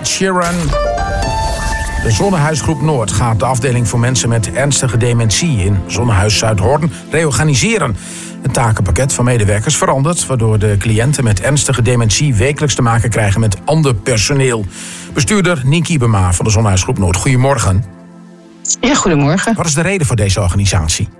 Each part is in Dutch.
Sheeran. De Zonnehuisgroep Noord gaat de afdeling voor mensen met ernstige dementie in Zonnehuis Zuidhorn reorganiseren. Het takenpakket van medewerkers verandert, waardoor de cliënten met ernstige dementie wekelijks te maken krijgen met ander personeel. Bestuurder Nienke Ibema van de Zonnehuisgroep Noord. Goedemorgen. Ja, goedemorgen. Wat is de reden voor deze organisatie?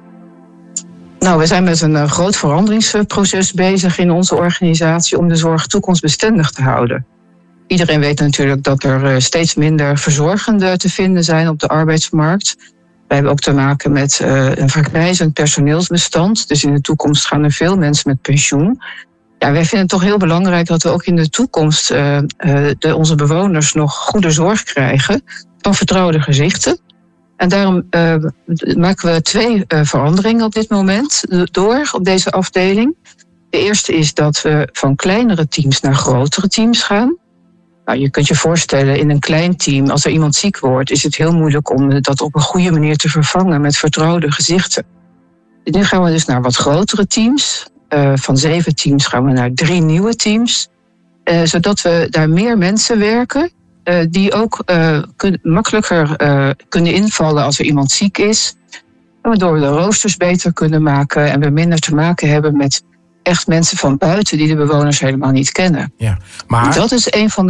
Nou, we zijn met een groot veranderingsproces bezig in onze organisatie om de zorg toekomstbestendig te houden. Iedereen weet natuurlijk dat er steeds minder verzorgenden te vinden zijn op de arbeidsmarkt. We hebben ook te maken met een vergrijzend personeelsbestand. Dus in de toekomst gaan er veel mensen met pensioen. Ja, wij vinden het toch heel belangrijk dat we ook in de toekomst onze bewoners nog goede zorg krijgen van vertrouwde gezichten. En daarom maken we 2 veranderingen op dit moment door op deze afdeling. De eerste is dat we van kleinere teams naar grotere teams gaan. Nou, je kunt je voorstellen, in een klein team, als er iemand ziek wordt, is het heel moeilijk om dat op een goede manier te vervangen met vertrouwde gezichten. Nu gaan we dus naar wat grotere teams. Van 7 teams gaan we naar 3 nieuwe teams. Zodat we daar meer mensen werken die ook makkelijker kunnen invallen als er iemand ziek is. Waardoor we de roosters beter kunnen maken en we minder te maken hebben met echt mensen van buiten die de bewoners helemaal niet kennen. Ja, maar dat is een van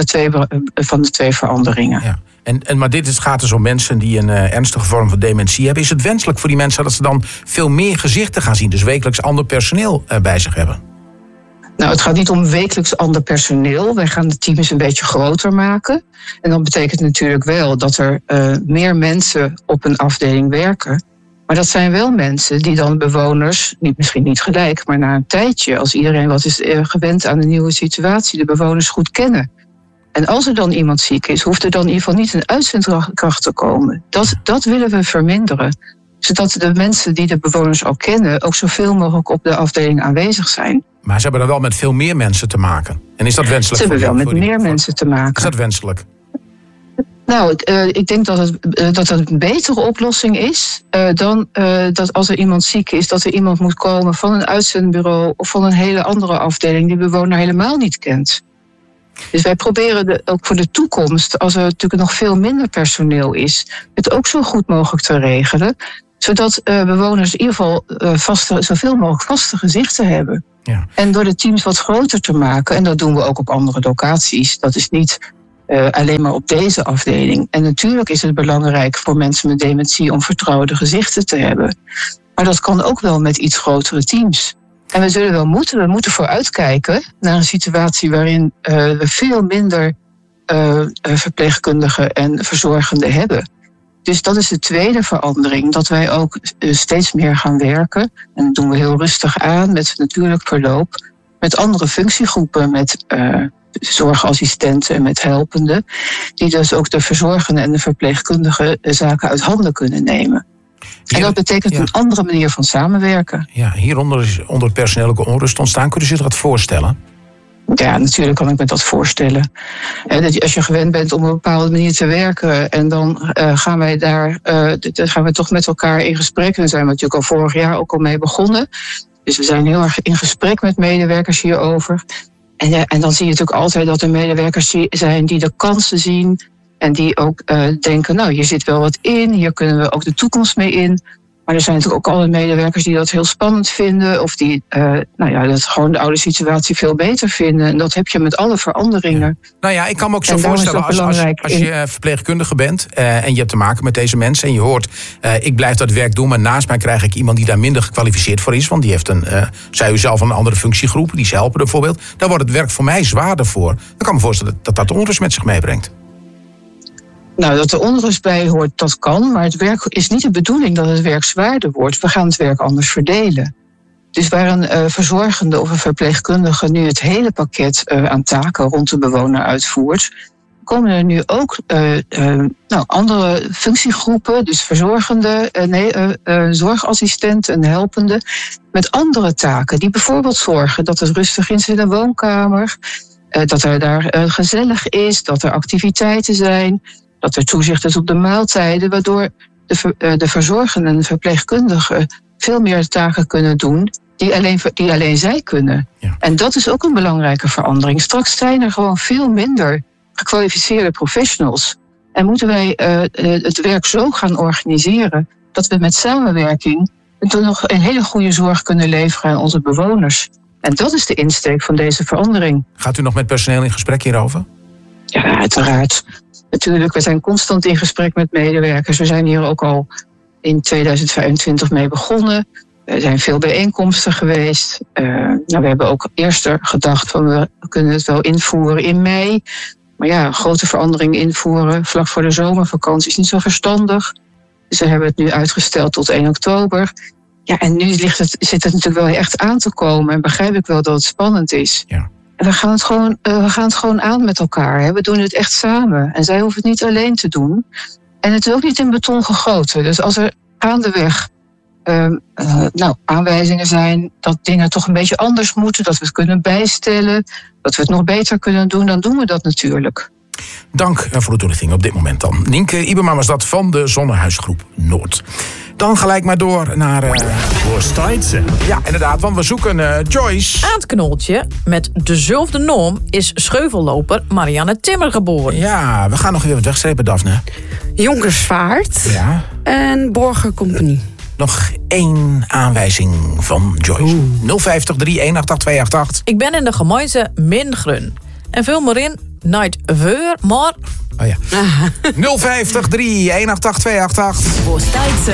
de twee veranderingen. Ja. Maar dit gaat dus om mensen die een ernstige vorm van dementie hebben. Is het wenselijk voor die mensen dat ze dan veel meer gezichten gaan zien? Dus wekelijks ander personeel bij zich hebben? Nou, het gaat niet om wekelijks ander personeel. Wij gaan de teams een beetje groter maken. En dat betekent natuurlijk wel dat er meer mensen op een afdeling werken. Maar dat zijn wel mensen die dan bewoners, misschien niet gelijk, maar na een tijdje, als iedereen wat is gewend aan een nieuwe situatie, de bewoners goed kennen. En als er dan iemand ziek is, hoeft er dan in ieder geval niet een uitzendkracht te komen. Dat willen we verminderen. Zodat de mensen die de bewoners al kennen ook zoveel mogelijk op de afdeling aanwezig zijn. Maar ze hebben er wel met veel meer mensen te maken. En is dat wenselijk? Ze hebben wel met meer mensen te maken. Is dat wenselijk? Nou, ik denk dat het een betere oplossing is dan dat als er iemand ziek is, dat er iemand moet komen van een uitzendbureau of van een hele andere afdeling die de bewoner helemaal niet kent. Dus wij proberen ook voor de toekomst, als er natuurlijk nog veel minder personeel is, het ook zo goed mogelijk te regelen, zodat bewoners in ieder geval zoveel mogelijk vaste gezichten hebben. Ja. En door de teams wat groter te maken, en dat doen we ook op andere locaties, dat is niet alleen maar op deze afdeling. En natuurlijk is het belangrijk voor mensen met dementie om vertrouwde gezichten te hebben. Maar dat kan ook wel met iets grotere teams. En we moeten vooruitkijken naar een situatie waarin we veel minder verpleegkundigen en verzorgenden hebben. Dus dat is de tweede verandering, dat wij ook steeds meer gaan werken. En dat doen we heel rustig aan, met natuurlijk verloop, met andere functiegroepen, met zorgassistenten en met helpenden, die dus ook de verzorgenden en de verpleegkundigen zaken uit handen kunnen nemen. En dat betekent een andere manier van samenwerken. Ja, hieronder is onder personeellijke onrust ontstaan. Kunnen u zich dat voorstellen? Ja, natuurlijk kan ik me dat voorstellen. Als je gewend bent om op een bepaalde manier te werken en dan gaan we toch met elkaar in gesprek. En daar zijn we natuurlijk al vorig jaar ook al mee begonnen. Dus we zijn heel erg in gesprek met medewerkers hierover. En dan zie je natuurlijk altijd dat er medewerkers zijn die de kansen zien en die ook denken, nou, hier zit wel wat in, hier kunnen we ook de toekomst mee in. Maar er zijn natuurlijk ook alle medewerkers die dat heel spannend vinden of die dat gewoon de oude situatie veel beter vinden. En dat heb je met alle veranderingen. Ja. Nou ja, ik kan me ook zo voorstellen als je verpleegkundige bent en je hebt te maken met deze mensen en je hoort, ik blijf dat werk doen, maar naast mij krijg ik iemand die daar minder gekwalificeerd voor is, want die heeft zei u zelf, een andere functiegroep, die is helpen bijvoorbeeld. Daar wordt het werk voor mij zwaarder voor. Dan kan ik me voorstellen dat onrust met zich meebrengt. Nou, dat er onrust bij hoort, dat kan. Maar het werk is niet de bedoeling dat het werk zwaarder wordt. We gaan het werk anders verdelen. Dus waar een verzorgende of een verpleegkundige nu het hele pakket aan taken rond de bewoner uitvoert, komen er nu ook andere functiegroepen, dus verzorgende, zorgassistenten en helpenden, met andere taken. Die bijvoorbeeld zorgen dat het rustig is in de woonkamer, dat er daar gezellig is, dat er activiteiten zijn, dat er toezicht is op de maaltijden, waardoor de verzorgenden en de verpleegkundigen veel meer taken kunnen doen die alleen zij kunnen. Ja. En dat is ook een belangrijke verandering. Straks zijn er gewoon veel minder gekwalificeerde professionals. En moeten wij het werk zo gaan organiseren dat we met samenwerking toch nog een hele goede zorg kunnen leveren aan onze bewoners. En dat is de insteek van deze verandering. Gaat u nog met personeel in gesprek hierover? Ja, uiteraard. Natuurlijk, we zijn constant in gesprek met medewerkers. We zijn hier ook al in 2025 mee begonnen. Er zijn veel bijeenkomsten geweest. We hebben ook eerst gedacht van we kunnen het wel invoeren in mei. Maar ja, een grote verandering invoeren vlak voor de zomervakantie is niet zo verstandig. Dus we hebben het nu uitgesteld tot 1 oktober. Ja, en nu zit het natuurlijk wel echt aan te komen. En begrijp ik wel dat het spannend is. Ja. En we gaan het gewoon aan met elkaar. Hè. We doen het echt samen. En zij hoeven het niet alleen te doen. En het is ook niet in beton gegoten. Dus als er gaandeweg aanwijzingen zijn dat dingen toch een beetje anders moeten, dat we het kunnen bijstellen, dat we het nog beter kunnen doen, dan doen we dat natuurlijk. Dank voor de toelichting op dit moment dan. Nienke Iberma was dat van de Zonnehuisgroep Noord. Dan gelijk maar door naar... Voorstijtse. Ja, inderdaad, want we zoeken Joyce. Aan het knooltje met dezelfde naam is scheuvelloper Marianne Timmer geboren. Ja, we gaan nog even wat wegstrepen, Daphne. Jonkersvaart Ja. en Borger Compagnie. Nog 1 aanwijzing van Joyce. 050 318 288. Ik ben in de gemeente Mingrun. En vul maar in, night veur, maar... Oh ja. 050 318 288. Voorstijtse.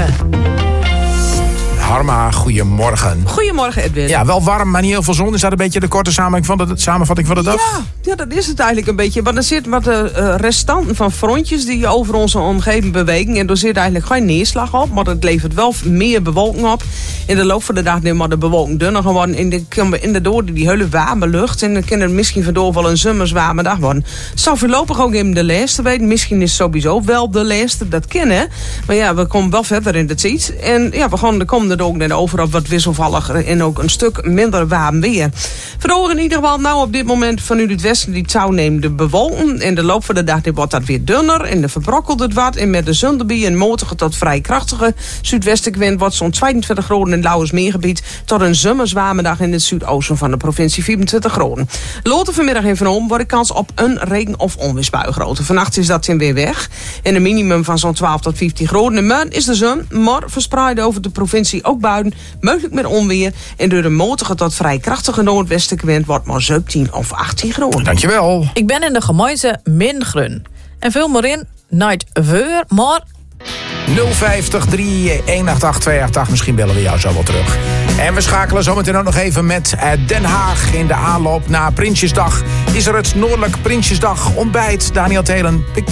Harma, goedemorgen. Goedemorgen, Edwin. Ja, wel warm, maar niet heel veel zon. Is dat een beetje de korte samenvatting van de dag? Ja, dat is het eigenlijk een beetje. Want er zitten wat restanten van frontjes die over onze omgeving bewegen. En er zit eigenlijk geen neerslag op. Maar het levert wel meer bewolking op. In de loop van de dag neemt de bewolking dunner geworden. In de door die hele warme lucht. En dan kan het misschien vandoor wel een zomerswarme dag worden. Het zal voorlopig ook even de laatste weten. Misschien is het sowieso wel de laatste. Dat kennen. Maar ja, we komen wel verder in de tijd. En ja, we gaan de komende ook net over op wat wisselvalliger en ook een stuk minder warm weer. Vandaag in ieder geval nou op dit moment vanuit het westen die touw neemt de bewolking. In de loop van de dag wordt dat weer dunner en dan verbrokkelt het wat. En met de zon erbij een matige tot vrij krachtige zuidwestenwind wordt zo'n 22 graden in het Lauwersmeergebied tot een zomerswarme dag in het zuidoosten van de provincie 24 graden. Later vanmiddag in Van wordt de kans op een regen- of onweersbui groter. Vannacht is dat weer weg. En een minimum van zo'n 12 tot 15 graden. En maand is de zon, maar verspreid over de provincie ook buien, mogelijk met onweer. En door de matige tot vrij krachtige noordwestenwind wordt maar 17 of 18 graden. Dankjewel. Ik ben in de gemeente Mingrun. En vul maar in, night veur, maar... 050 318 288. Misschien bellen we jou zo wel terug. En we schakelen zometeen ook nog even met Den Haag. In de aanloop naar Prinsjesdag is er het Noordelijk Prinsjesdag ontbijt. Daniel Thelen pikt